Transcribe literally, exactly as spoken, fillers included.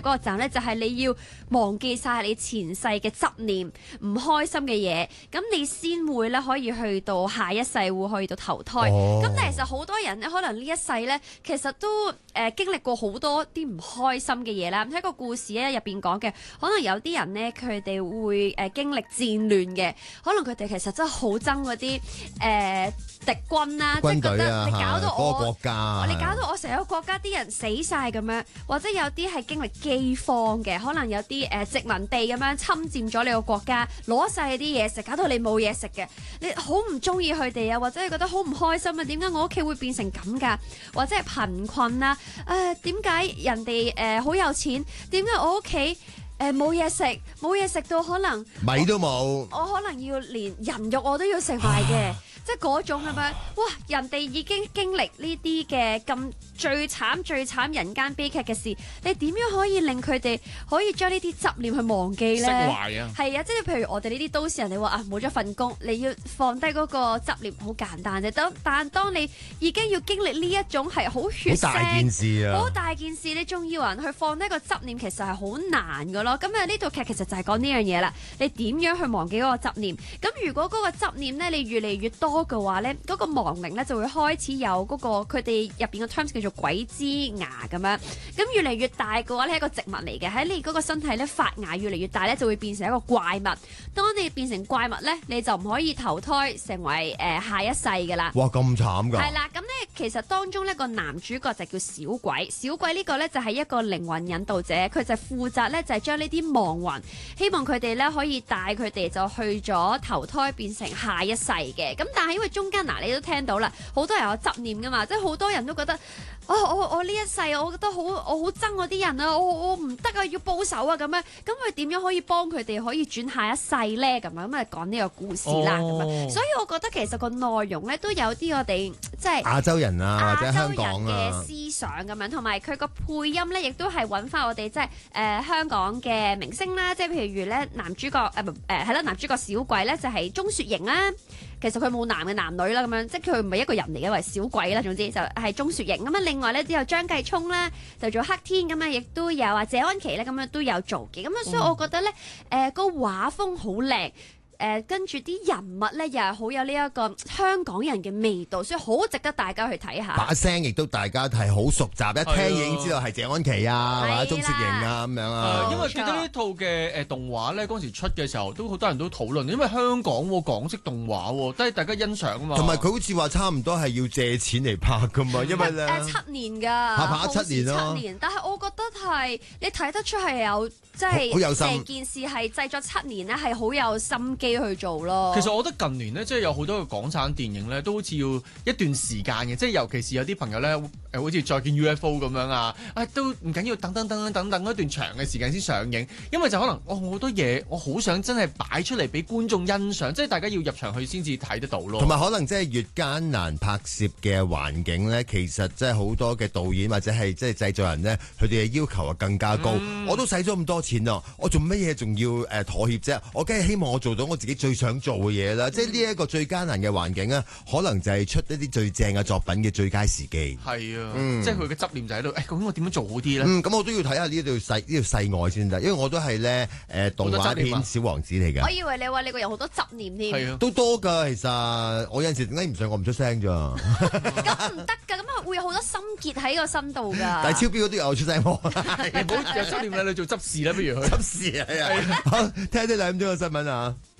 個站咧，就係你要忘記晒你前世嘅執念、唔開心嘅嘢，咁你先會咧可以去到下一世會去到投胎。咁、 哦、 但係其實好多人咧，可能呢一世咧，其實都誒、呃、經歷過好多啲唔開心嘅嘢啦。咁喺個故事咧入邊講嘅，可能有啲人咧佢哋會誒、呃、經歷戰亂嘅，可能佢哋其實真係好憎嗰啲誒敵軍啦、啊， 軍隊啊， 即係覺得你搞到我， 嗰個國家啊、 你搞到我成個國家啲人死晒咁樣，或者有啲係經歷饑荒嘅，可能有啲誒、呃、殖民地咁樣侵佔咗你個國家，攞晒啲嘢食，搞到你冇嘢食嘅，你好唔中意佢哋啊，或者你覺得好唔開心啊？點解我屋企會變成咁㗎？或者係貧困啊？誒點解人哋誒好有錢？點解我屋企誒冇嘢食？冇嘢食到可能米都冇， 我，我可能要連人肉我都要食埋嘅。即係嗰種咁樣，哇！人哋已經經歷呢啲嘅咁最慘最慘人間悲劇嘅事，你點樣可以令佢哋可以將呢啲執念去忘記咧？ 釋懷啊！ 係啊，即係譬如我哋呢啲都市人，你話啊冇咗份工，你要放低嗰個執念，好簡單啫。當但當你已經要經歷呢一種係好血腥、 好大件事啊， 好大件事，你仲要人去放低個執念，其實係好難噶咯。咁啊，呢套劇其實就係講呢樣嘢啦。你點樣去忘記嗰個執念？咁如果嗰個執念咧，你越嚟越多嘅話咧，嗰、嗰個亡靈咧就會開始有嗰、嗰個佢哋入邊嘅 terms 叫做鬼之牙咁樣。咁越嚟越大嘅話咧，係一個植物嚟嘅，喺你嗰個身體咧發芽越嚟越大咧，就會變成一個怪物。當你變成怪物咧，你就唔可以投胎成為誒、呃、下一世噶啦。 哇，咁慘㗎！ 係啦，咁咧其實當中呢個男主角就叫小鬼，小鬼呢個咧就係一個靈魂引導者，佢就負責咧就係將呢啲亡魂，希望佢哋咧可以帶佢哋就去咗投胎變成下一世嘅。咁但係因為中間嗱，你都聽到啦，好多人有執念噶嘛，即係好多人都覺得，哦，我我呢一世我覺得好，我好憎嗰啲人啊，我我唔得啊，要報仇啊咁樣，咁佢點樣可以幫佢哋可以轉下一世咧？咁樣咁啊講呢個故事啦，咁樣、哦，所以我覺得其實個內容咧都有啲我哋即係亞洲人啊，或者香港亞洲人嘅思想咁樣，同埋佢個配音咧亦都係揾翻我哋即係誒香港嘅明星啦，即係譬如咧男主角誒誒係啦，男主角小鬼咧就係鍾雪瑩啦。其實佢冇男嘅男女啦，咁樣即係佢唔係一個人嚟嘅，為小鬼啦。總之就係鍾雪瑩咁啊。另外咧都有張繼聰啦，就做黑天咁啊，亦都有啊謝安琪咧，咁樣都有做嘅。咁啊，所以我覺得咧，誒個畫風好靚。誒、呃、跟住啲人物咧，又係好有呢一個香港人嘅味道，所以好值得大家去睇下。 把聲亦都大家係好熟習，一聽已經知道係謝安琪啊，或者鍾雪瑩啊咁樣啊。 因為記得呢套嘅誒動畫咧，嗰陣時出嘅時候，都好多人都討論，因為香港喎港式動畫喎，都係大家欣賞啊嘛。同埋佢好似話差唔多係要借錢嚟拍噶嘛，因為咧誒、 呃、七年㗎， 拍拍咗七年咯。 七年，但係我覺得係你睇得出係有即係成件事係製作七年咧，係好有心機去做咯。 其實我覺得近年咧，即係有好多嘅港產電影咧，都好似要一段時間嘅，即係尤其是有啲朋友咧，誒好似再見 U F O 咁樣啊，啊都唔緊要，等等等等等等一段長嘅時間先上映，因為就可能我好多嘢，我好想真係擺出嚟俾觀眾欣賞，即係大家要入場去先至睇得到咯。 同埋可能即係越艱難拍攝嘅環境咧，其實即係好多嘅導演或者係即係製作人咧，佢哋嘅要求啊更加高。嗯、我都使咗咁多錢咯，我做乜嘢仲要誒妥協啫？我梗係希望我做到我自己最想做嘅嘢啦，即係呢一個最艱難嘅環境啊，可能就係出一啲最正嘅作品嘅最佳時機。 係啊， 嗯、 即係佢嘅執念就喺度。誒、哎，究竟我點樣做好啲咧？ 嗯，咁我都要睇下呢條細呢條細外先得，因為我都係咧誒動畫片小王子嚟嘅。 我以為你話你個人好多執念添。 係啊， 都多㗎，其實我有陣時點解唔想我唔出聲咋？ 咁唔得㗎，咁啊會有好多心結喺個身度㗎。 但係超標嗰啲有出聲喎。 你唔好有執念啦，你做執事啦，不如去執事係啊。好，聽啲兩點鐘嘅新聞啊。